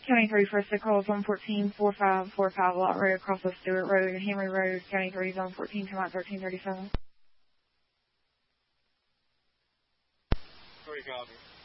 County 3 first calls 114-4545 Lot Road across the Stewart Road, Henry Road, County 3 Zone 14, come out 1337. 3 copy.